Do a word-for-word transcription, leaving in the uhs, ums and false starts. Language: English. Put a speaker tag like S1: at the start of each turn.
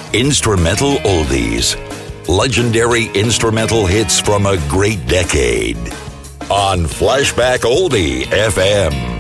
S1: Instrumental Oldies. Legendary instrumental hits from a great decade. On Flashback Oldie F M.